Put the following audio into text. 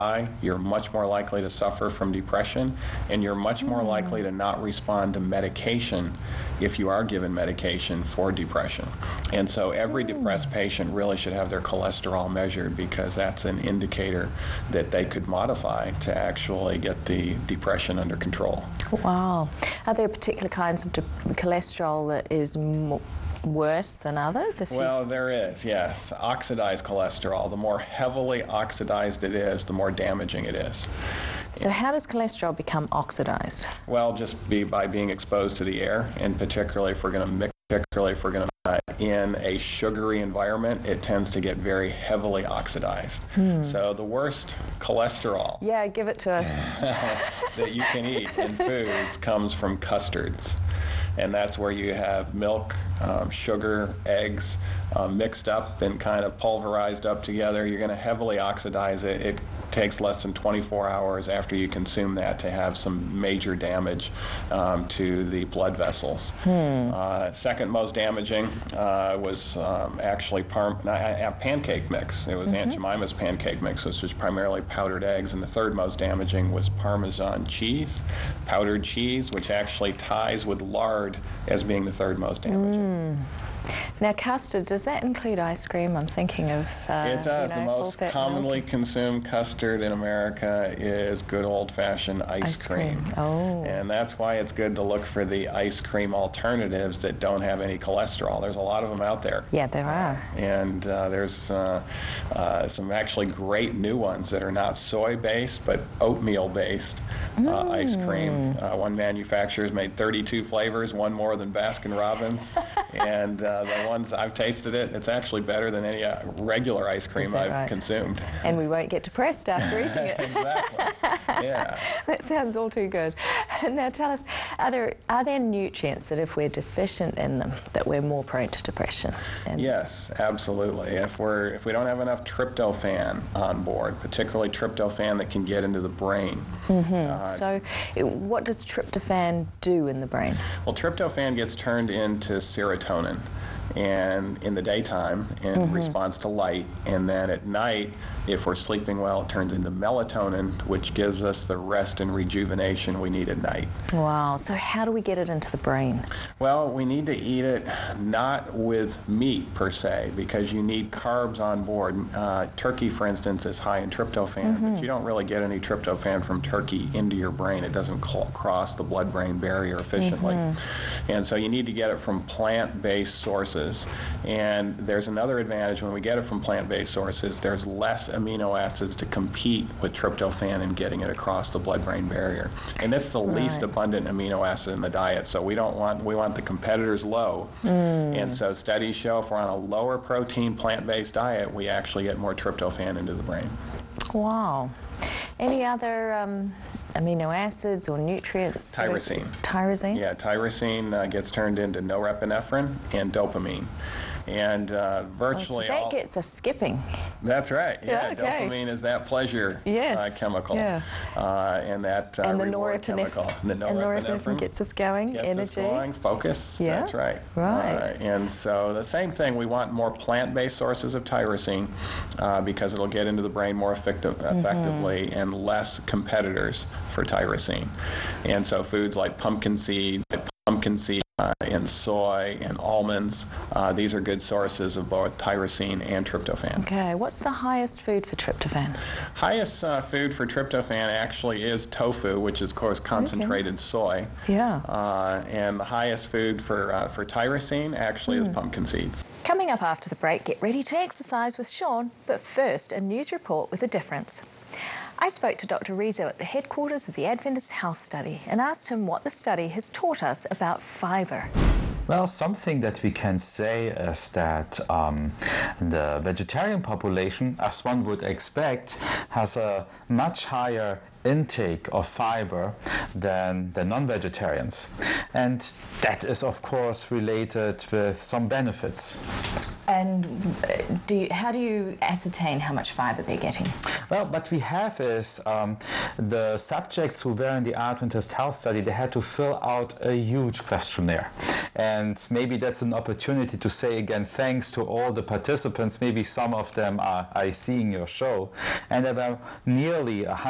you're much more likely to suffer from depression, and you're much more likely to not respond to medication if you are given medication for depression. And so every depressed patient really should have their cholesterol measured, because that's an indicator that they could modify to actually get the depression under control. Wow. Are there particular kinds of cholesterol that is worse than others? Well, there is, yes. Oxidized cholesterol. The more heavily oxidized it is, the more damaging it is. So how does cholesterol become oxidized? Well, just by being exposed to the air, and particularly if we're going to mix, in a sugary environment, it tends to get very heavily oxidized. So the worst cholesterol Yeah, give it to us. that you can eat in foods comes from custards. And that's where you have milk, sugar, eggs mixed up and kind of pulverized up together. You're going to heavily oxidize it. It takes less than 24 hours after you consume that to have some major damage to the blood vessels. Second most damaging was actually pancake mix. It was Aunt Jemima's pancake mix, which was primarily powdered eggs. And the third most damaging was Parmesan cheese, powdered cheese, which actually ties with lard as being the third most damaging. Now, custard, does that include ice cream? I'm thinking of it does. The most commonly consumed custard in America is good old-fashioned ice cream. Oh. And that's why it's good to look for the ice cream alternatives that don't have any cholesterol. There's a lot of them out there. Yeah, there are. And there's some actually great new ones that are not soy-based, but oatmeal-based ice cream. One manufacturer's made 32 flavors, one more than Baskin-Robbins. And the ones I've tasted it's actually better than any regular ice cream I've consumed. And we won't get depressed after eating it. Exactly. Yeah. That sounds all too good. Now tell us, are there nutrients that if we're deficient in them, that we're more prone to depression? Yes, absolutely. If we don't have enough tryptophan on board, particularly tryptophan that can get into the brain. So what does tryptophan do in the brain? Well, tryptophan gets turned into serotonin, and in the daytime in response to light, and then at night, if we're sleeping well, it turns into melatonin, which gives us the rest and rejuvenation we need at night. Wow. So how do we get it into the brain? Well, we need to eat it not with meat per se, because you need carbs on board. Turkey, for instance, is high in tryptophan, but you don't really get any tryptophan from turkey into your brain. It doesn't cross the blood-brain barrier efficiently. And so you need to get it from plant-based sources. And there's another advantage when we get it from plant-based sources. There's less amino acids to compete with tryptophan in getting it across the blood-brain barrier. And that's the least abundant amino acid in the diet, so we want the competitors low. And so studies show if we're on a lower protein plant-based diet, we actually get more tryptophan into the brain. Wow. Any other amino acids or nutrients? Tyrosine. Tyrosine? Yeah, tyrosine gets turned into norepinephrine and dopamine. And virtually so that gets us skipping. That's right. Yeah, okay. Dopamine is that pleasure chemical. Yeah. And that and the reward chemical. The norepinephrine gets us going, gets energy. us going, focus. Yeah. That's right. Right. And so the same thing, we want more plant-based sources of tyrosine because it'll get into the brain more effectively and less competitors for tyrosine. And so foods like pumpkin seed and soy and almonds, these are good sources of both tyrosine and tryptophan. Okay, what's the highest food for tryptophan? Highest food for tryptophan actually is tofu, which is, of course, concentrated soy. Yeah. And the highest food for tyrosine actually is pumpkin seeds. Coming up after the break, get ready to exercise with Sean, but first, a news report with a difference. I spoke to Dr. Rizzo at the headquarters of the Adventist Health Study and asked him what the study has taught us about fiber. Well, something that we can say is that the vegetarian population, as one would expect, has a much higher intake of fiber than the non-vegetarians. And that is, of course, related with some benefits. And how do you ascertain how much fiber they're getting? Well, what we have is the subjects who were in the Adventist Health Study, they had to fill out a huge questionnaire. And maybe that's an opportunity to say again thanks to all the participants. Maybe some of them are seeing your show. And there were nearly